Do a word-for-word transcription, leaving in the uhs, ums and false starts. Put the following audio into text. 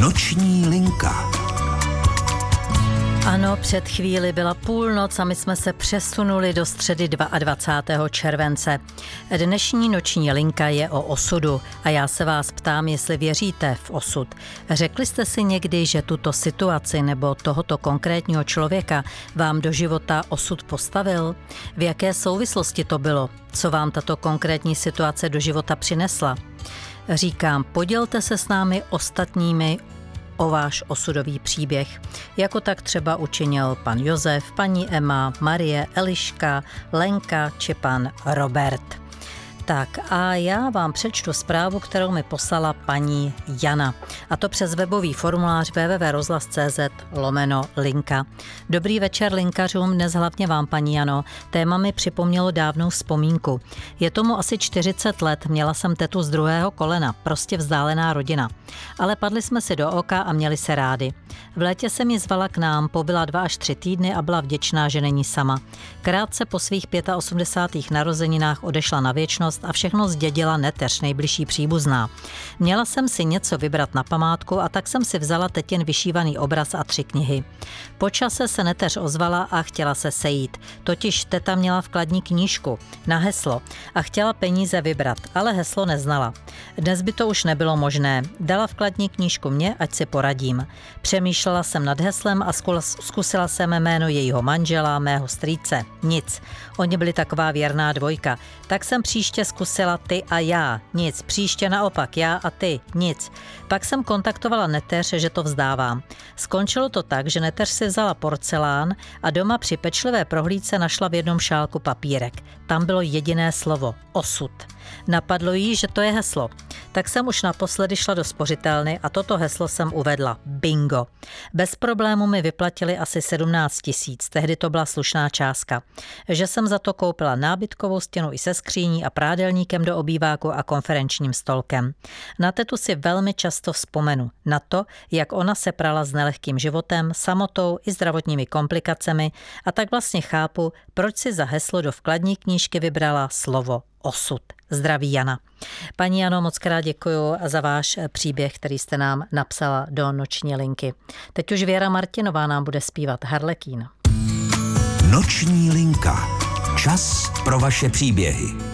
Noční linka. Ano, před chvíli byla půlnoc a my jsme se přesunuli do středy dvacátého druhého července. Dnešní noční linka je o osudu a já se vás ptám, jestli věříte v osud. Řekli jste si někdy, že tuto situaci nebo tohoto konkrétního člověka vám do života osud postavil? V jaké souvislosti to bylo? Co vám tato konkrétní situace do života přinesla? Říkám, podělte se s námi ostatními o váš osudový příběh, jako tak třeba učinil pan Josef, paní Emma, Marie, Eliška, Lenka či pan Robert. Tak a já vám přečtu zprávu, kterou mi poslala paní Jana. A to přes webový formulář w w w tečka rozhlas tečka c z lomeno linka. Dobrý večer linkařům, dnes hlavně vám, paní Jano. Téma mi připomnělo dávnou vzpomínku. Je tomu asi čtyřicet let, měla jsem tetu z druhého kolena, prostě vzdálená rodina. Ale padli jsme si do oka a měli se rádi. V létě se mi zvala k nám, pobyla dva až tři týdny a byla vděčná, že není sama. Krátce po svých osmdesátých narozeninách odešla na věčnost a všechno zdědila neteř, nejbližší příbuzná. Měla jsem si něco vybrat na památku a tak jsem si vzala tetin vyšívaný obraz a tři knihy. Po čase se neteř ozvala a chtěla se sejít. Totiž teta měla vkladní knížku na heslo a chtěla peníze vybrat, ale heslo neznala. Dnes by to už nebylo možné. Dala vkladní knížku mě, ať si poradím. Přemýšlela jsem nad heslem a zkusila jsem jméno jejího manžela, mého strýce. Nic. Oni byli taková věrná dvojka. Tak jsem příště zkusila ty a já. Nic. Příště naopak já a ty. Nic. Pak jsem kontaktovala neteř, že to vzdávám. Skončilo to tak, že neteř si vzala porcelán a doma při pečlivé prohlídce našla v jednom šálku papírek. Tam bylo jediné slovo. Osud. Napadlo jí, že to je heslo. Tak jsem už naposledy šla do spořitelny a toto heslo jsem uvedla. Bingo. Bez problému mi vyplatili asi sedmnáct tisíc, tehdy to byla slušná částka. Že jsem za to koupila nábytkovou stěnu i se skříní a prádelníkem do obýváku a konferenčním stolkem. Na tetu si velmi často vzpomenu. Na to, jak ona se prala s nelehkým životem, samotou i zdravotními komplikacemi a tak vlastně chápu, proč si za heslo do vkladní knížky vybrala slovo osud. Zdraví Jana. Paní Jano, moc krát děkuju za váš příběh, který jste nám napsala do noční linky. Teď už Věra Martinová nám bude zpívat Harlekín. Noční linka. Čas pro vaše příběhy.